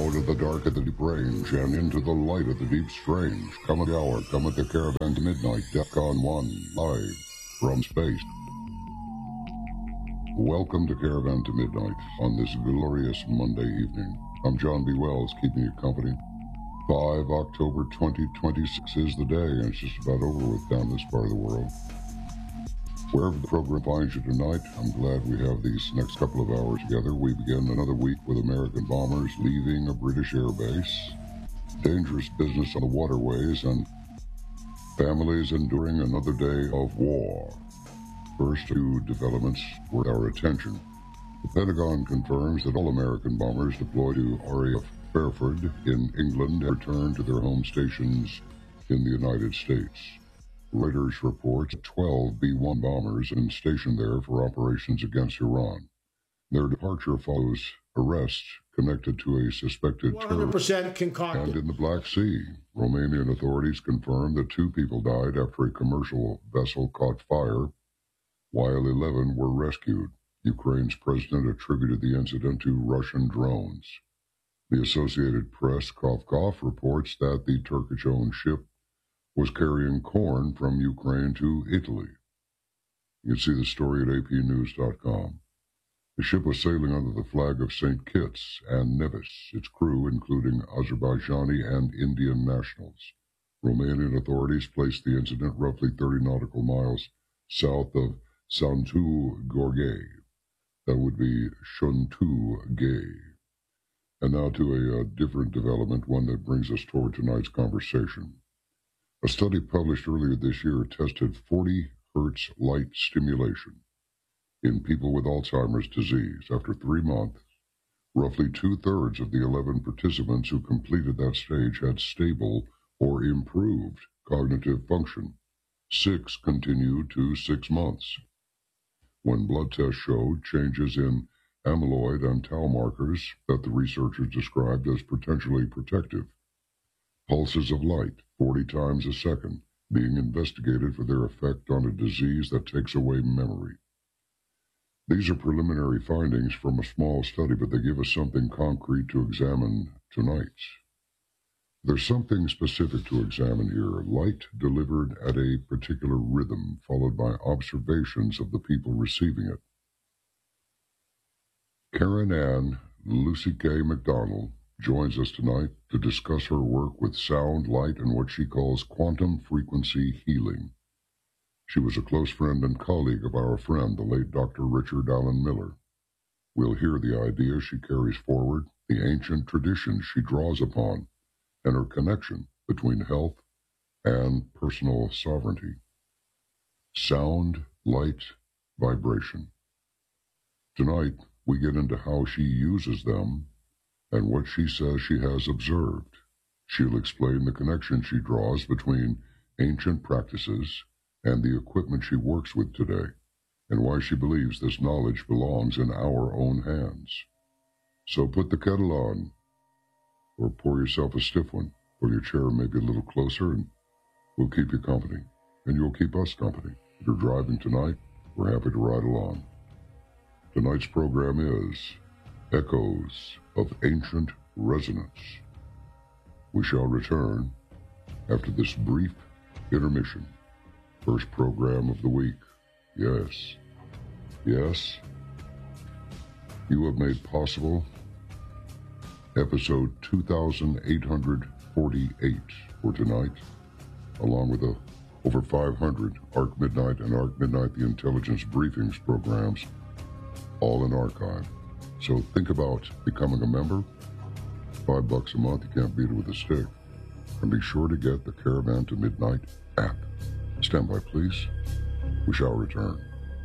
Out of the dark of the deep range and into the light of the deep strange. Come at the hour, come at the Caravan to Midnight, DEFCON 1, live from space. Welcome to Caravan to Midnight on this glorious Monday evening. I'm John B. Wells, keeping you company. 5 October 2026 is the day, and it's just about over with down this part of the world. Wherever the program finds you tonight, I'm glad we have these next couple of hours together. We begin another week with American bombers leaving a British airbase, dangerous business on the waterways, and families enduring another day of war. First two developments were our attention. The Pentagon confirms that all American bombers deployed to RAF Fairford in England returned to their home stations in the United States. Reuters reports 12 B-1 bombers have been stationed there for operations against Iran. Their departure follows arrests connected to a suspected 100% concocted. And in the Black Sea, Romanian authorities confirmed that 2 people died after a commercial vessel caught fire, while 11 were rescued. Ukraine's president attributed the incident to Russian drones. The Associated Press, cough cough, reports that the Turkish-owned ship was carrying corn from Ukraine to Italy. You can see the story at apnews.com. The ship was sailing under the flag of St. Kitts and Nevis, its crew including Azerbaijani and Indian nationals. Romanian authorities placed the incident roughly 30 nautical miles south of Sfântu Gheorghe. That would be Sfântu Gheorghe. And now to a different development, one that brings us toward tonight's conversation. A study published earlier this year tested 40 hertz light stimulation in people with Alzheimer's disease. After 3 months, roughly 2/3 of the 11 participants who completed that stage had stable or improved cognitive function. 6 continued to 6 months. When blood tests showed changes in amyloid and tau markers that the researchers described as potentially protective. Pulses of light, 40 times a second, being investigated for their effect on a disease that takes away memory. These are preliminary findings from a small study, but they give us something concrete to examine tonight. There's something specific to examine here, light delivered at a particular rhythm, followed by observations of the people receiving it. Karen Ann Lucy K. McDonald joins us tonight to discuss her work with sound, light, and what she calls quantum frequency healing. She was a close friend and colleague of our friend, the late Dr. Richard Allen Miller. We'll hear the ideas she carries forward, the ancient traditions she draws upon, and her connection between health and personal sovereignty. Sound, light, vibration. Tonight, we get into how she uses them and what she says she has observed. She'll explain the connection she draws between ancient practices and the equipment she works with today, and why she believes this knowledge belongs in our own hands. So put the kettle on, or pour yourself a stiff one. Pull your chair maybe a little closer, and we'll keep you company, and you'll keep us company. If you're driving tonight, we're happy to ride along. Tonight's program is Echoes of Ancient Resonance. We shall return after this brief intermission. First program of the week. Yes, yes, you have made possible episode 2848 for tonight, along with over 500 Arc Midnight and Arc Midnight the Intelligence Briefings programs, all in archive. So think about becoming a member. $5 a month, you can't beat it with a stick. And be sure to get the Caravan to Midnight app. Stand by, please. We shall return.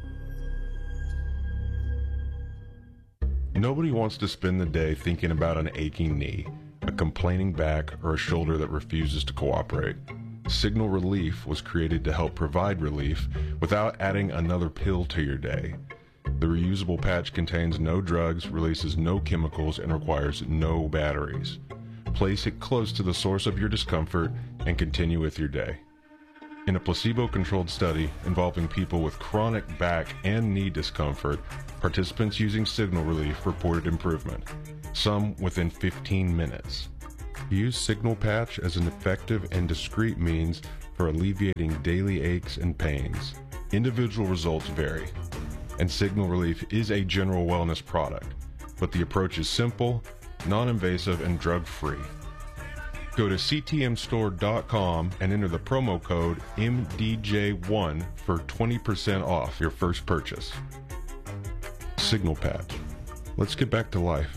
Nobody wants to spend the day thinking about an aching knee, a complaining back, or a shoulder that refuses to cooperate. Signal Relief was created to help provide relief without adding another pill to your day. The reusable patch contains no drugs, releases no chemicals, and requires no batteries. Place it close to the source of your discomfort and continue with your day. In a placebo-controlled study involving people with chronic back and knee discomfort, participants using Signal Relief reported improvement. some within 15 minutes. Use Signal Patch as an effective and discreet means for alleviating daily aches and pains. Individual results vary, and Signal Relief is a general wellness product, but the approach is simple, non-invasive, and drug-free. Go to ctmstore.com and enter the promo code MDJ1 for 20% off your first purchase. Signal Patch. Let's get back to life.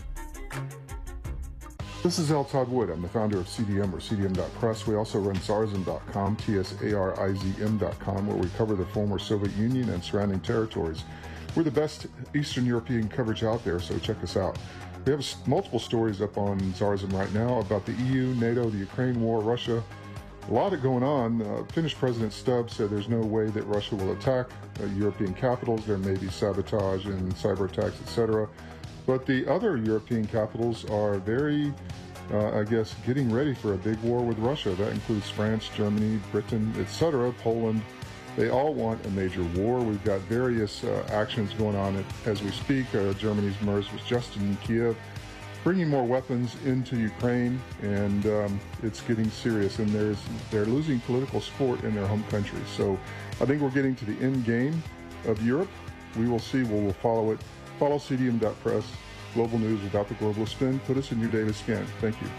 This is L. Todd Wood. I'm the founder of CDM or CDM.press. We also run Tsarizm.com, TSARIZM.com, where we cover the former Soviet Union and surrounding territories. We're the best Eastern European coverage out there, so check us out. We have multiple stories up on Tsarizm right now about the EU, NATO, the Ukraine war, Russia. A lot of going on. Finnish President Stubb said there's no way that Russia will attack European capitals. There may be sabotage and cyber attacks, etc. But the other European capitals are very, getting ready for a big war with Russia. That includes France, Germany, Britain, etc., Poland. They all want a major war. We've got various actions going on as we speak. Germany's MERS was just in Kiev, bringing more weapons into Ukraine, and it's getting serious. And they're losing political support in their home country. So I think we're getting to the end game of Europe. We will see. We'll follow it. Follow CDM.press, global news without the globalist spin. Put us in your daily scan. Thank you.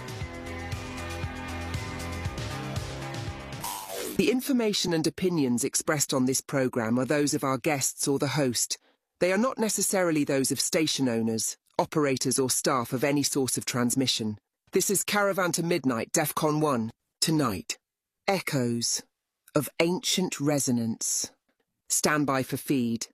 The information and opinions expressed on this program are those of our guests or the host. They are not necessarily those of station owners, operators or staff of any source of transmission. This is Caravan to Midnight, DEFCON 1. Tonight, echoes of ancient resonance. Stand by for feed.